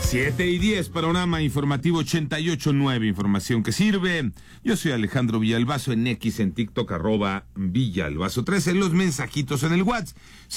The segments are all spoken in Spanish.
7:10, panorama informativo 88.9, información que sirve. Yo soy Alejandro Villalbazo, en X, en TikTok, @Villalbazo13, los mensajitos en el WhatsApp,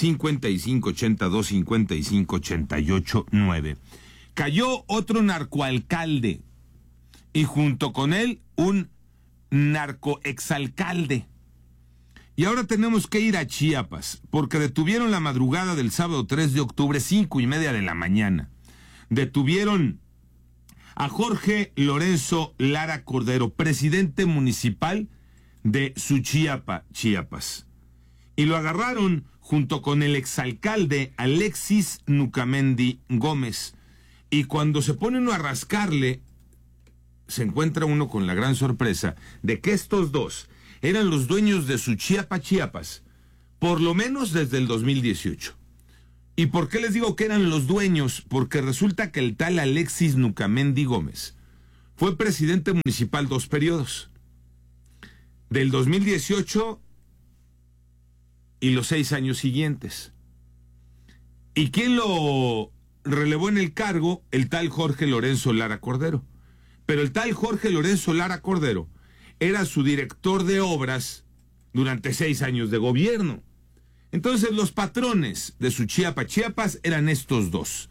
5582-5588-9. Cayó otro narcoalcalde, y junto con él, un narcoexalcalde. Y ahora tenemos que ir a Chiapas, porque detuvieron la madrugada del sábado 3 de octubre, 5:30 de la mañana. Detuvieron a Jorge Lorenzo Lara Cordero, presidente municipal de Suchiapa, Chiapas. Y lo agarraron junto con el exalcalde Alexis Nucamendi Gómez. Y cuando se pone uno a rascarle, se encuentra uno con la gran sorpresa de que estos dos eran los dueños de Suchiapa, Chiapas, por lo menos desde el 2018. ¿Y por qué les digo que eran los dueños? Porque resulta que el tal Alexis Nucamendi Gómez fue presidente municipal 2 periodos, del 2018 y los 6 años siguientes. ¿Y quién lo relevó en el cargo? El tal Jorge Lorenzo Lara Cordero. Pero el tal Jorge Lorenzo Lara Cordero era su director de obras durante 6 años de gobierno. Entonces los patrones de Suchiapa, Chiapas, eran estos dos.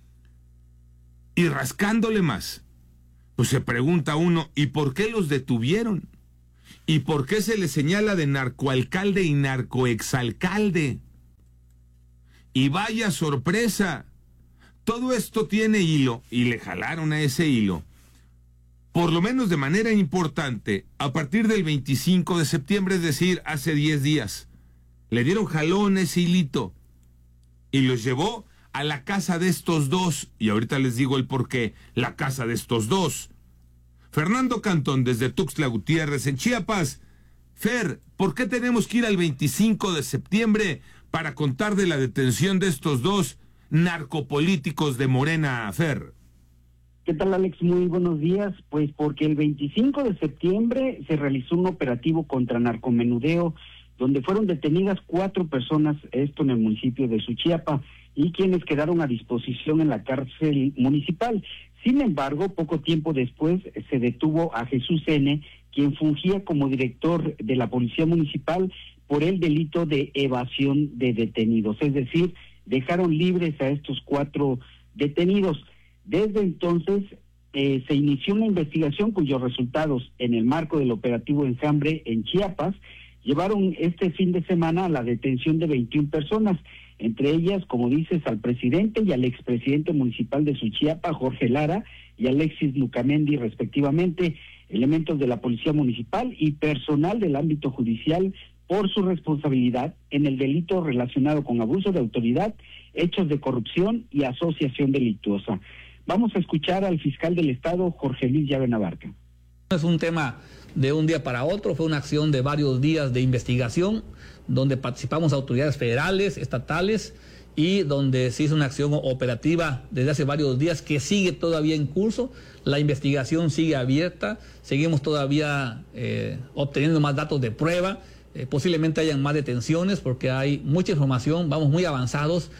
Y rascándole más, pues se pregunta uno, ¿y por qué los detuvieron? ¿Y por qué se les señala de narcoalcalde y narcoexalcalde? Y vaya sorpresa, todo esto tiene hilo, y le jalaron a ese hilo, por lo menos de manera importante, a partir del 25 de septiembre, es decir, hace 10 días. Le dieron jalón ese hilito y los llevó a la casa de estos dos. Y ahorita les digo el porqué, la casa de estos dos. Fernando Cantón, desde Tuxtla Gutiérrez, en Chiapas. Fer, ¿por qué tenemos que ir al 25 de septiembre para contar de la detención de estos dos narcopolíticos de Morena, Fer? ¿Qué tal, Alex? Muy buenos días. Pues porque el 25 de septiembre se realizó un operativo contra narcomenudeo, donde fueron detenidas 4 personas, esto en el municipio de Suchiapa, y quienes quedaron a disposición en la cárcel municipal. Sin embargo, poco tiempo después se detuvo a Jesús N., quien fungía como director de la Policía Municipal por el delito de evasión de detenidos. Es decir, dejaron libres a estos 4 detenidos. Desde entonces se inició una investigación cuyos resultados, en el marco del operativo Enjambre en Chiapas, llevaron este fin de semana a la detención de 21 personas, entre ellas, como dices, al presidente y al expresidente municipal de Suchiapa, Jorge Lara, y Alexis Nucamendi, respectivamente, elementos de la Policía Municipal y personal del ámbito judicial por su responsabilidad en el delito relacionado con abuso de autoridad, hechos de corrupción y asociación delictuosa. Vamos a escuchar al fiscal del Estado, Jorge Luis Llave Navarca. No es un tema de un día para otro, fue una acción de varios días de investigación, donde participamos autoridades federales, estatales, y donde se hizo una acción operativa desde hace varios días que sigue todavía en curso. La investigación sigue abierta, seguimos todavía obteniendo más datos de prueba, posiblemente hayan más detenciones porque hay mucha información, vamos muy avanzados.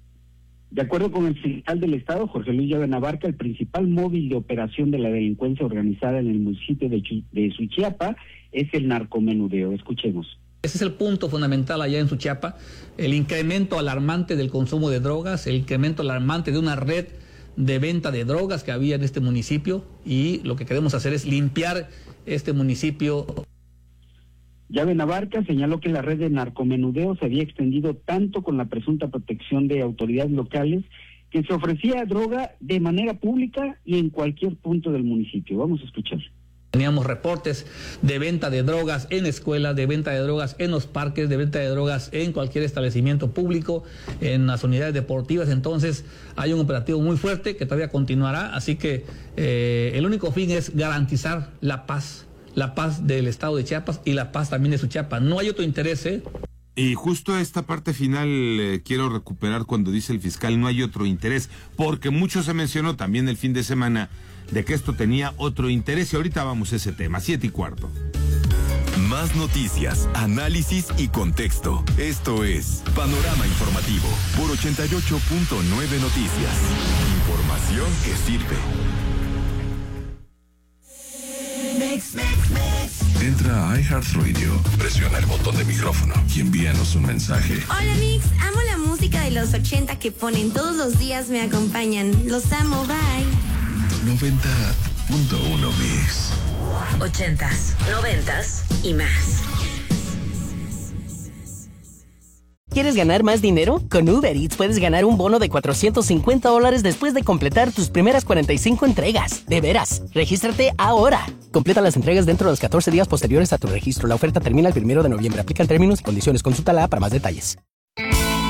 De acuerdo con el fiscal del Estado, Jorge Luis Llave Navarca, el principal móvil de operación de la delincuencia organizada en el municipio de Suchiapa es el narcomenudeo. Escuchemos. Ese es el punto fundamental allá en Suchiapa, el incremento alarmante del consumo de drogas, el incremento alarmante de una red de venta de drogas que había en este municipio, y lo que queremos hacer es limpiar este municipio. Llave Navarca señaló que la red de narcomenudeo se había extendido tanto con la presunta protección de autoridades locales que se ofrecía droga de manera pública y en cualquier punto del municipio. Vamos a escuchar. Teníamos reportes de venta de drogas en escuelas, de venta de drogas en los parques, de venta de drogas en cualquier establecimiento público, en las unidades deportivas. Entonces hay un operativo muy fuerte que todavía continuará, así que el único fin es garantizar la paz del estado de Chiapas y la paz también de Suchiapa. No hay otro interés, Y justo esta parte final quiero recuperar cuando dice el fiscal no hay otro interés, porque mucho se mencionó también el fin de semana de que esto tenía otro interés, y ahorita vamos a ese tema, 7:15. Más noticias, análisis y contexto. Esto es Panorama Informativo por 88.9 Noticias. Información que sirve. Entra a iHeartRadio, presiona el botón de micrófono y envíanos un mensaje. Hola Mix, amo la música de los 80 que ponen todos los días, me acompañan. Los amo, bye. 90.1 Mix. 80s, 90s y más. ¿Quieres ganar más dinero? Con Uber Eats puedes ganar un bono de $450 después de completar tus primeras 45 entregas. De veras, regístrate ahora. Completa las entregas dentro de los 14 días posteriores a tu registro. La oferta termina el 1 de noviembre. Aplican términos y condiciones. Consúltala para más detalles.